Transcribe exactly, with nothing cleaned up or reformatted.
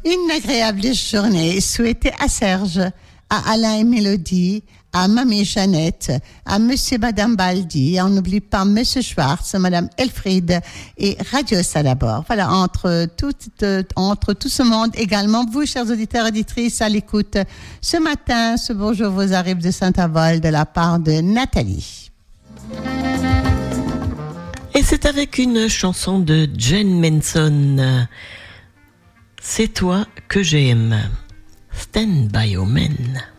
Une agréable journée souhaitée à Serge, à Alain et Mélodie, à Mamie Jeannette, à Monsieur et Madame Baldi, on n'oublie pas Monsieur Schwartz, Madame Elfriede et Radio Salabor. Voilà, entre tout, euh, entre tout ce monde également, vous, chers auditeurs et auditrices, à l'écoute. Ce matin, ce bonjour vous arrive de Saint-Avold de la part de Nathalie. Et c'est avec une chanson de Jane Manson. C'est toi que j'aime. Stand by your men.